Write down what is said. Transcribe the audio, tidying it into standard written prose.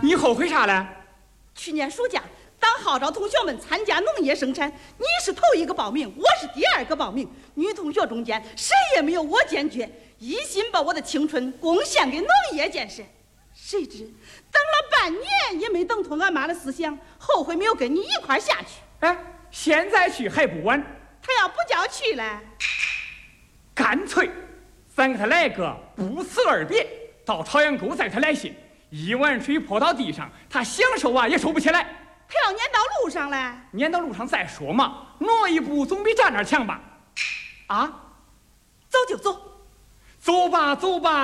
你后悔啥了？ 去年暑假，当号召同学们参加农业生产，你是头一个报名，我是第二个报名。女同学中间谁也没有我坚决，一心把我的青春贡献给农业建设。谁知等了半年也没等通俺妈的思想，后悔没有跟你一块下去。 哎，现在去还不晚。 他要不叫去了， 干脆咱给他来个不辞而别，到朝阳沟再给他来信，一碗水泼到地上，他享受啊也受不起来。 他要撵到路上来， 撵到路上再说嘛，挪一步总比站那儿强吧？啊， 走就走， 走吧走吧。